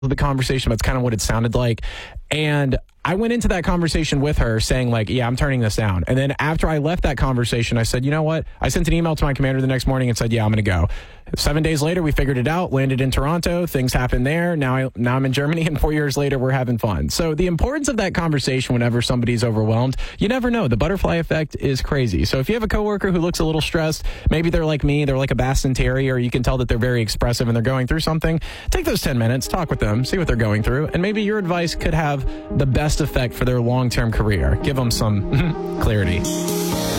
the conversation, but it's kind of what it sounded like. And I went into that conversation with her saying like, yeah, I'm turning this down. And then after I left that conversation, I said, you know what? I sent an email to my commander the next morning and said, yeah, I'm going to go. 7 days later, we figured it out, landed in Toronto. Things happened there. Now I'm in Germany, and 4 years later, we're having fun. So the importance of that conversation whenever somebody's overwhelmed, you never know. The butterfly effect is crazy. So if you have a coworker who looks a little stressed, maybe they're like me, they're like a Baston Terrier, you can tell that they're very expressive and they're going through something, take those 10 minutes, talk with them, see what they're going through, and maybe your advice could have the best effect for their long-term career. Give them some clarity.